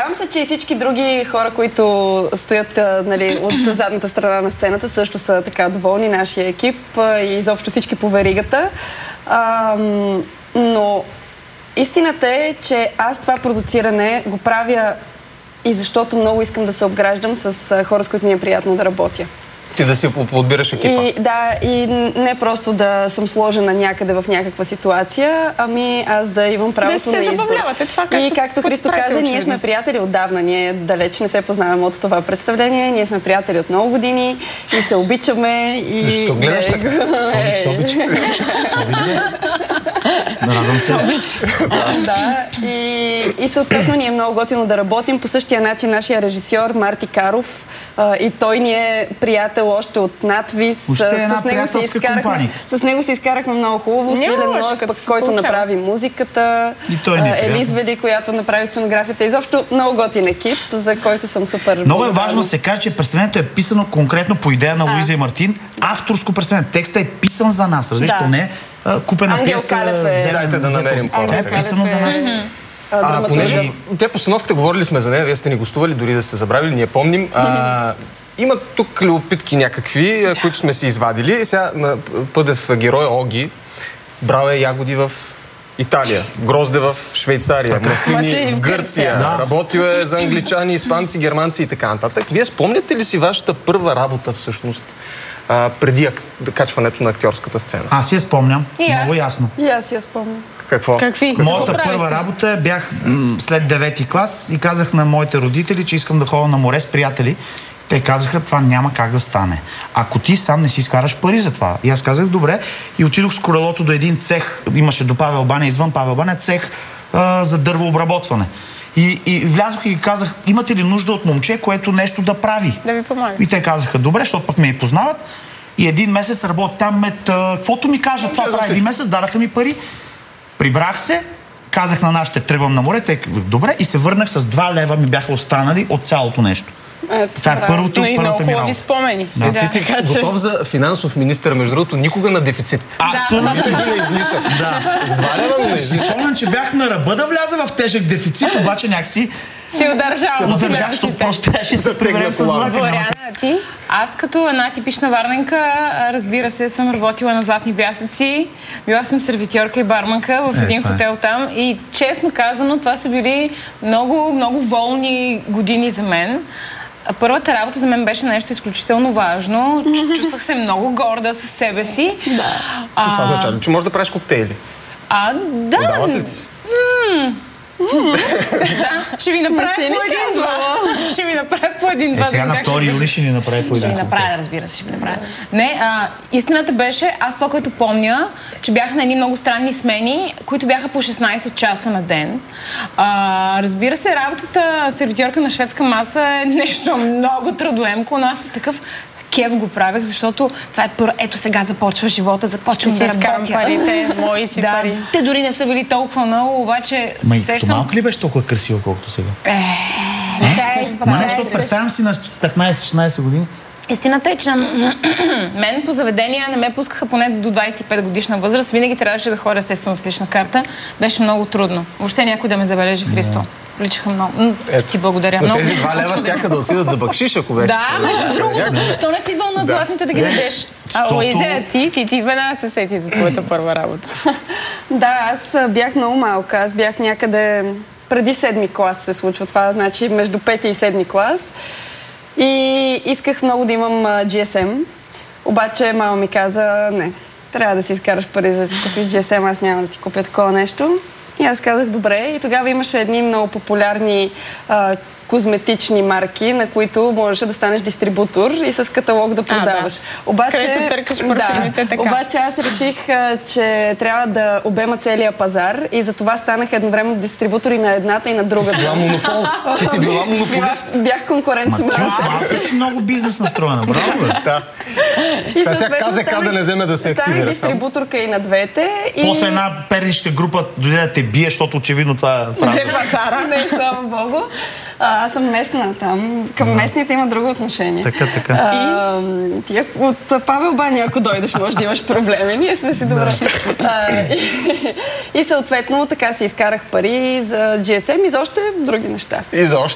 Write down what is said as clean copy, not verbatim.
Надявам се, че и всички други хора, които стоят нали, от задната страна на сцената, също са така доволни, нашия екип и изобщо всички по веригата. Но истината е, че аз това продуциране го правя и защото много искам да се обграждам с хора, с които ми е приятно да работя. Ти да си подбираш екипа. И не просто да съм сложена някъде в някаква ситуация, ами аз да имам правото на избор. Да се забавлявате. Това, и както Христо каза, ние сме приятели отдавна. Ние далеч не се познаваме от това представление. Ние сме приятели от много години и се обичаме. И защо гледаш така? Се обича. Радвам се. Да. И съответно ни е много готино да работим. По същия начин нашия режисьор Марти Каров и той ни е приятел още от надвис. С него си изкарахме много хубаво. Свилен Ноев, пък, който направи музиката. Елиз Вели, която направи сценографията. Изобщо много готин екип, за който съм супер много е важно да се каже, че представлението е писано конкретно по идея на Луиза и Мартин. Авторско представление. Текстът е писан за нас. Разбираш, то не е купена пиеса. Дайте да намерим хора. Е писано за нас. Понеже постановката, говорили сме за нея, вие сте ни гостували, дори да сте забравили, ние помним. Има тук любопитки някакви, които сме си извадили. Сега на Пъдев герой Оги брал е ягоди в Италия, грозде в Швейцария, маслини в Гърция, работил е за англичани, испанци, германци и така нататък. Вие спомняте ли си вашата първа работа всъщност преди качването на актьорската сцена? Аз си я спомням, много ясно. И аз си я спомням. Какво? Моята първа работа бях след 9-ти клас и казах на моите родители, че искам да ходя на море с приятели. Те казаха, това няма как да стане. Ако ти сам не си изкараш пари за това. И аз казах, добре. И отидох с колелото до един цех. Имаше до Павел Баня, извън Павел Баня, цех за дървообработване. И влязох и казах, имате ли нужда от момче, което нещо да прави? Да ви помага. И те казаха, добре, защото пък ме и познават. И един месец работя там, каквото ми кажат, това прави. Един месец дараха ми пари. Прибрах се, казах на нашите, тръгвам на море, те добре, и се върнах с 2 лева ми бяха останали от цялото нещо. Това е първата ми работа. Много хубави спомени. Ти си готов за финансов министър, между другото, никога на дефицит. Абсолютно. Не излишък. С 2 лева не излишък. Спомням, че бях на ръба да вляза в тежък дефицит, обаче някакси си удържах, защото просто трябваше да се приберем с влака. Боряна, ти? Аз като една типична варненка, разбира се, съм работила на Златни пясъци. Била съм сервитьорка и барманка в един хотел там. И честно казано, това са били много, много волни години за мен. Първата работа за мен беше нещо изключително важно. Чувствах се много горда със себе си. Това означава, че можеш да правиш коктейли. Да. Дават ли ти си? Ще ви направя по един-два. Ще ви направя по един-два. Сега на 2 юли ще ни направи по един. Ще ви направя, разбира се, ще ви направя. Не, истината беше, аз това, което помня, че бях на едни много странни смени, които бяха по 16 часа на ден. Разбира се, работата сервитьорка на шведска маса е нещо много трудоемко, но аз с такъв кеф го правех, защото това е първо. Ето сега започва живота, започвам да работя. Парите, мои си пари. Те дори не са били толкова много, обаче и като малко ли беше толкова красиво, колкото сега? Защото представям си на 15-16 години. Истината е, че мен по заведения не ме пускаха поне до 25 годишна възраст. Винаги трябваше да ходя естествено с лична карта. Беше много трудно. Въобще някой да ме забележи, Христо. Личаха много. Ти благодаря много. Тези 2 лева щяха да отидат за бакшиш, ако беше. Да, между другото. Защо не си идвал на златните да ги дадеш? Луиза, ти веднага се сетих за твоята първа работа. Да, аз бях много малка. Аз бях някъде преди 7-ми клас се случва това. Значи между 5 и 7-ми клас. И исках много да имам GSM. Обаче мама ми каза, не, трябва да си изкараш пари за да си купиш GSM, аз няма да ти купя такова нещо. И аз казах, добре. И тогава имаше едни много популярни козметични марки, на които можеше да станеш дистрибутор и с каталог да продаваш. Където търкаш парфюмите, така. Обаче аз реших, че трябва да обема целия пазар и затова станах едновременно дистрибутор и на едната и на другата. Ти си била монопол. Ти си била монополист. Бях конкурент с себе си. Много бизнес настроена, браво. Да. Сега КЗК да не вземе да се активира. Станах дистрибуторка и на двете. После една пернишка група дойде да те бие, защото очевидно това е фраза. Не, слава Богу. Аз съм местна там. Към местните има друго отношение. Така. Ти от Павел Баня, ако дойдеш, може да имаш проблеми. Ние сме си добре. И съответно така си изкарах пари за GSM и за още други неща. И за още